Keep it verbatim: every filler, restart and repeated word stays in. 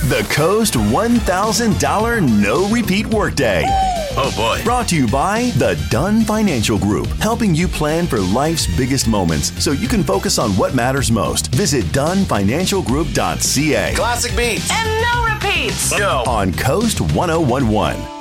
The Coast one thousand dollars No Repeat Workday. Oh boy. Brought to you by the Dunn Financial Group, helping you plan for life's biggest moments so you can focus on what matters most. Visit Dunn Financial Group dot C A. Classic beats. And no repeats. Go. On Coast one oh one one.